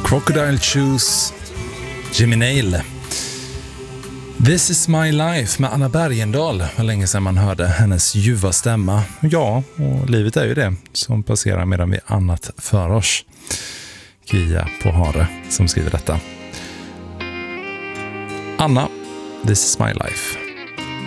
Crocodile Shoes, Jimmy Nail. This is my life med Anna Bergendahl. Var länge sedan man hörde hennes ljuva stämma. Ja, och livet är ju det som passerar medan vi annat för oss. Kia på Hare som skriver detta. Anna, this is my life.